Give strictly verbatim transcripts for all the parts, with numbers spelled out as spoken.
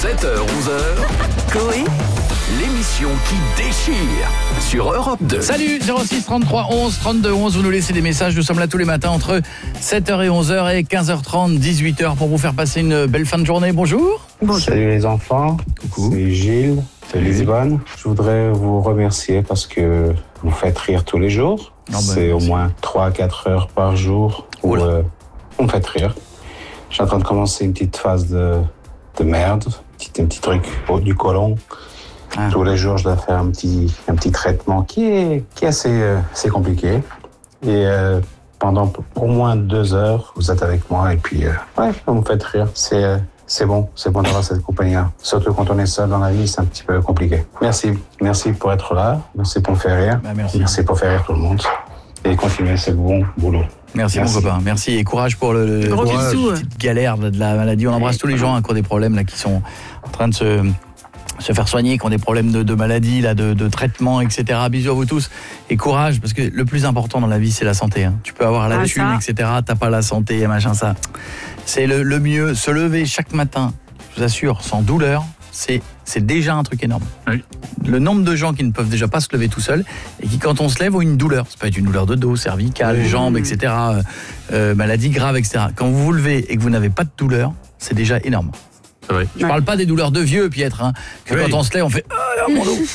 sept heures onze heures, Coé, l'émission qui déchire sur Europe deux. Salut, zéro six trente-trois onze trente-deux onze, vous nous laissez des messages, nous sommes là tous les matins entre sept heures et onze heures et quinze heures trente, dix-huit heures pour vous faire passer une belle fin de journée. Bonjour. Bonjour. Salut les enfants, coucou. C'est Gilles, c'est Lisbonne. Je voudrais vous remercier parce que vous faites rire tous les jours. Oh ben, c'est merci. Au moins trois à quatre heures par jour où euh, on me fait rire. Je suis en train de commencer une petite phase de, de merde, un petit, un petit truc au, du côlon. Ah. Tous les jours, je dois faire un petit, un petit traitement qui est, qui est assez, euh, assez compliqué. Et euh, pendant au moins deux heures, vous êtes avec moi et puis, euh, ouais, vous me faites rire. C'est, euh, c'est bon, c'est bon d'avoir cette compagnie-là. Surtout quand on est seul dans la vie, c'est un petit peu compliqué. Merci, merci pour être là, merci pour me faire rire, bah, merci. merci pour faire rire tout le monde. Et continuez, c'est le bon boulot. Merci, merci mon copain, merci et courage pour le, le gros courage, bisous. Petite galère de la maladie. On embrasse ouais, tous les gens hein, qui ont des problèmes là, qui sont en train de se... se faire soigner, qui ont des problèmes de, de maladie, là, de, de traitement, et cetera. Bisous à vous tous et courage, parce que le plus important dans la vie, c'est la santé. Hein. Tu peux avoir la ah, thune, ça. et cetera. T'as pas la santé, machin, ça. C'est le, le mieux. Se lever chaque matin, je vous assure, sans douleur, c'est, c'est déjà un truc énorme. Oui. Le nombre de gens qui ne peuvent déjà pas se lever tout seuls et qui, quand on se lève, ont une douleur. Ça peut être une douleur de dos, cervicale, oui. jambes, et cetera. Euh, euh, maladie grave, et cetera. Quand vous vous levez et que vous n'avez pas de douleur, c'est déjà énorme. Oui. Je ouais. parle pas des douleurs de vieux, Pietre, hein, que oui. quand on se lève, on fait oh, mon dos.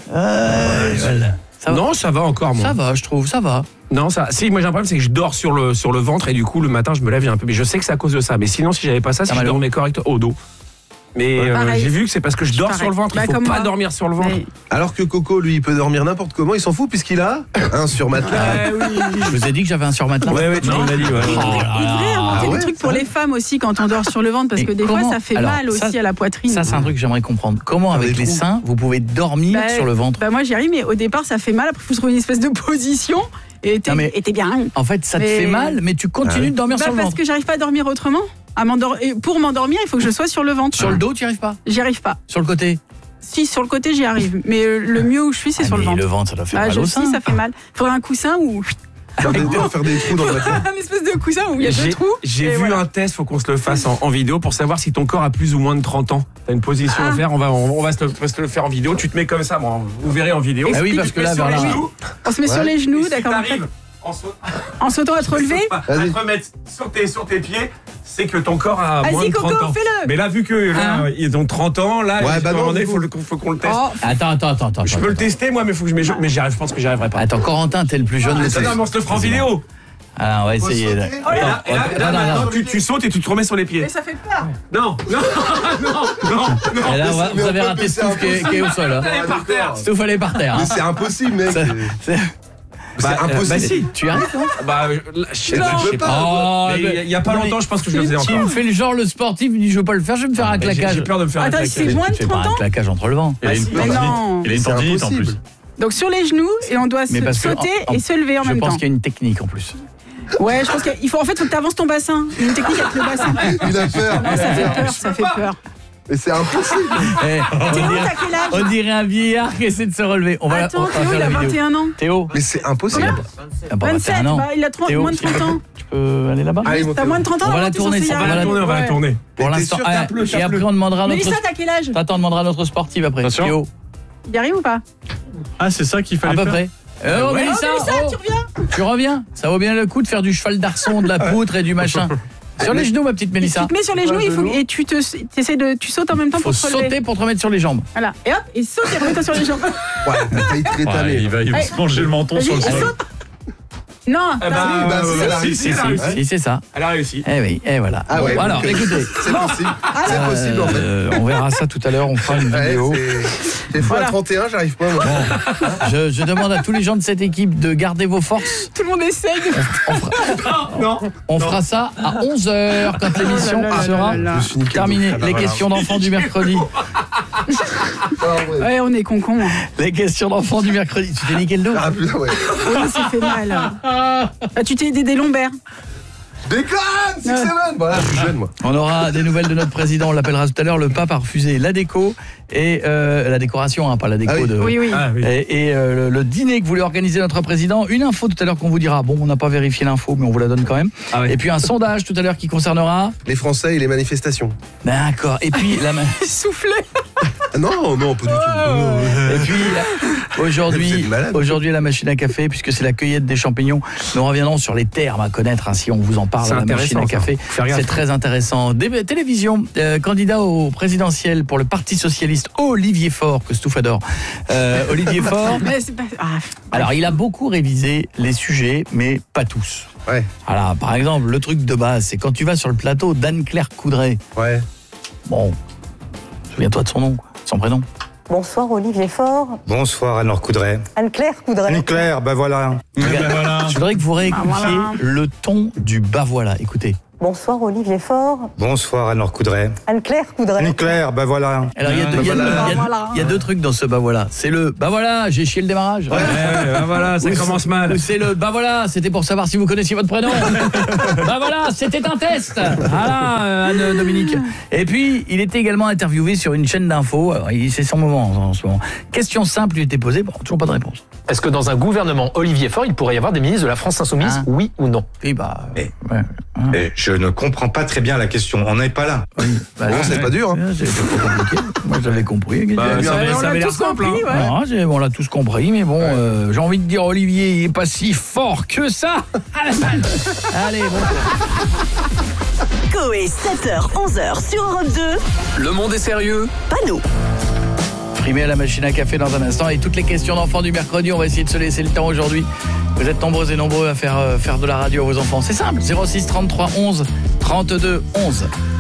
euh, voilà. Ça non, ça va encore, moi. Ça va, je trouve, ça va. Non, ça. Si, moi j'ai un problème, c'est que je dors sur le sur le ventre et du coup le matin je me lève j'ai un peu. Mais je sais que c'est à cause de ça. Mais sinon, si j'avais pas ça, si je dormais correctement au dos. Mais euh, j'ai vu que c'est parce que je dors Pareil. sur le ventre. Bah, il faut pas moi. dormir sur le ventre. Mais... Alors que Coco, lui, il peut dormir n'importe comment. Il s'en fout puisqu'il a un surmatelas. Ah, oui. Je vous ai dit que j'avais un surmatelas. Ouais, ouais, tu m'as dit. Ouais. Il devrait inventer ah, ouais, des trucs pour les femmes aussi quand on dort sur le ventre parce que des comment... fois ça fait Alors, mal ça, aussi à la poitrine. Ça, c'est un truc que j'aimerais comprendre. Comment avec les seins vous pouvez dormir bah, sur le ventre? Bah moi j'y arrive, mais au départ ça fait mal. Après il faut trouver une espèce de position. Et t'es, mais, et t'es bien. En fait, ça te mais... fait mal, mais tu continues ah, de dormir bah, sur le ventre. Parce que j'arrive pas à dormir autrement. À m'endor... et pour m'endormir, il faut que je sois sur le ventre. Sur le dos, tu n'y arrives pas? J'y arrive pas. Sur le côté? Si, sur le côté, j'y arrive. Mais le mieux où je suis, c'est ah, sur le ventre. Le ventre, ça doit faire bah, mal je au sein. Si, ça fait mal. Il faudrait un coussin ou... Faire des, faire des trous dans le matelas. Un espèce de coussin où il y a j'ai, deux trous. J'ai vu voilà. un test, faut qu'on se le fasse en, en vidéo pour savoir si ton corps a plus ou moins de trente ans. T'as une position ah. à faire, on va, on, on va se le, se le faire en vidéo. Tu te mets comme ça, bon, vous verrez en vidéo. Ah oui, parce que là, vers là. On se met ouais. sur les genoux, d'accord. En, saut... en sautant à te relever, à te remettre sur tes, sur tes pieds, c'est que ton corps a Vas-y, moins de trente Coco, ans. Fais-le. Mais là, vu que là, hein ils ont trente ans, là, ouais, bah non, il faut, faut qu'on le teste. Oh. Attends, attends, attends, attends. Je peux attends. le tester, moi, mais faut que je m'y mais j'y arrive, je pense que j'y arriverai pas. Attends, Corentin, t'es le plus jeune. Ah, non, mais on se le fera en vidéo. Ah, on va essayer. Là. Oh, et là, et là, là, là maintenant, tu, tu sautes et tu te remets sur les pieds. Mais ça fait peur. Non, non, non, non, non. Et là, va, vous avez raté Stouff qui, qui est au sol. Hein. Elle est par terre. Stouff, elle est par terre. Mais c'est impossible, mec. Ça, c'est... Bah, c'est impossible. Bah si, tu y arrives hein Bah je sais pas. Oh, il y, y a pas non, longtemps, je pense que je le faisais encore. Tu me fais le genre le sportif, il dit je veux pas le faire, je vais me faire ah, un claquage. J'ai peur de me faire Attends, un claquage. C'est moins de trente ans. Un claquage entre le vent. Il a une tendinite. Il a une tendinite en plus. Donc sur les genoux et on doit se sauter et se lever en même temps. Je pense qu'il y a une technique en plus. Ouais, je pense qu'il faut en fait faut que tu avances ton bassin. Une technique avec le bassin. Il a peur. Non, ça fait peur, ça fait peur. Mais c'est impossible. Hey, on, dirait, t'as quel âge on dirait un vieillard qui essaie de se relever. On va, Attends, on va Théo, il a vingt et un ans. Théo. Mais c'est impossible. Ah bon, vingt-sept, bah, il a trente, Théo, moins de trente ans. Tu peux aller là-bas? Allez, t'as moins de trente ans. On va la tourner, on va la tourner, on va la tourner. Pour l'instant, et après on demandera notre... Mélissa, t'as quel âge? Attends, on demandera notre sportive après. Théo. Il y arrive ou pas? Ah, c'est ça qu'il fallait faire. À peu près. Oh, Mélissa, tu reviens? Tu reviens? Ça vaut bien le coup de faire du cheval d'arçon, de la poutre et du machin. Sur les genoux, ma petite Mélissa. Tu te mets sur les genoux, il faut, et tu te, essaies de, tu sautes en même temps faut pour te relever. sauter pour te remettre sur les jambes. Voilà. Et hop, et saute et remets-toi sur les jambes. Ouais, t'as failli te rétamer. Ouais, il va, il va se manger le menton sur le sol. Non, eh bah, bah, si, bah, si, si, si, si, c'est ça. Elle a réussi. Eh oui, et voilà. Ah ouais, bon, alors, okay. écoutez. C'est possible. C'est euh, possible en fait. Euh, on verra ça tout à l'heure, on fera une vidéo. Ouais, des fois voilà. À trente et un, j'arrive pas. Moi. Bon, je, je demande à tous les gens de cette équipe de garder vos forces. Tout le monde essaye. On, on fera, non, on non. fera ça à onze heures quand l'émission oh sera terminée. Les questions d'enfants du mercredi. Ouais, on est con-con. Les questions d'enfants du mercredi. Tu t'es niqué le dos? Ah putain, ouais. Oui, ça fait mal. Ah, tu t'es aidé des lombaires. Déconne, Six Seven. Voilà, je suis jeune, moi. On aura des nouvelles de notre président, on l'appellera tout à l'heure. Le pape a refusé la déco et euh, la décoration, hein, pas la déco. Ah oui. de. Oui, oui. Ah, oui. Et, et euh, le, le dîner que voulait organiser notre président. Une info tout à l'heure qu'on vous dira. Bon, on n'a pas vérifié l'info, mais on vous la donne quand même. Ah oui. Et puis un sondage tout à l'heure qui concernera les Français et les manifestations. D'accord. Et puis la main. Soufflé. Non, non, pas du tout. Et puis aujourd'hui, aujourd'hui la machine à café, puisque c'est la cueillette des champignons. Nous reviendrons sur les termes à connaître. Hein, si on vous en parle, la machine à café, c'est très intéressant. Des, télévision, euh, candidat au présidentiel pour le Parti socialiste, Olivier Faure, que Stouff adore. Euh, Olivier Faure. Pas... Ah. Alors, il a beaucoup révisé les sujets, mais pas tous. Ouais. Alors, par exemple, le truc de base, c'est quand tu vas sur le plateau d'Anne-Claire Coudray. Ouais. Bon, souviens-toi de son nom, quoi, de son prénom. Bonsoir Olivier Faure. Bonsoir Anne-Laure Coudray. Anne-Claire Coudray. Anne-Claire, ben voilà. Ben voilà. Je voudrais que vous réécoutiez ah, voilà. le ton du bah voilà. Écoutez. Bonsoir Olivier Faure. Bonsoir Anne-Laure Coudray. Anne-Claire Coudray. Anne-Claire, ben voilà. Alors il y, y, y, y, y a deux trucs dans ce bah voilà. C'est le bah voilà, j'ai chié le démarrage. Ouais, ouais, bah voilà, ça commence mal. Ou c'est le bah voilà, c'était pour savoir si vous connaissiez votre prénom. Bah voilà, c'était un test. Voilà, euh, Anne Dominique. Et puis il était également interviewé sur une chaîne d'infos. C'est son moment en ce moment. Question simple lui était posée, bon, toujours pas de réponse. Est-ce que dans un gouvernement Olivier Faure, il pourrait y avoir des ministres de la France insoumise, hein? Oui ou non? Oui, bah. Et, ouais. hein. Et je ne comprends pas très bien la question. On n'est pas là. Oui, bah, bon, c'est ouais. pas dur. Hein. C'est pas compliqué. Moi, j'avais compris. Bah, ça avait, on ça avait l'a tous compris. simple, Hein. Ouais. Non, on l'a tous compris, mais bon, ouais. euh, j'ai envie de dire Olivier, il est pas si fort que ça. Allez, bon. Coé, sept heures, onze heures sur Europe deux. Le monde est sérieux? Pas nous. Primé à la machine à café dans un instant et toutes les questions d'enfants du mercredi, on va essayer de se laisser le temps aujourd'hui. Vous êtes nombreux et nombreux à faire, euh, faire de la radio à vos enfants. C'est simple, zéro six trente-trois onze trente-deux onze.